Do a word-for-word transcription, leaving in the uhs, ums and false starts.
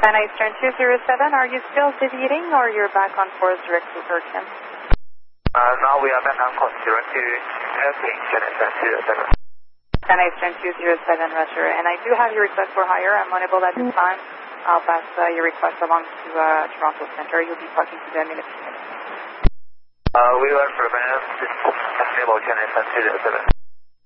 China Eastern two zero seven, are you still deviating or you're back on course direct to Turkey? Uh, now we are back on course direct to airplane China Eastern two zero seven. China Eastern two zero seven, Roger. And I do have your request for hire. I'm unable at this time. I'll pass uh, your request along to uh, Toronto Center. You'll be talking to them in a few minutes. Uh, we are for man, this is stable China Eastern two zero seven.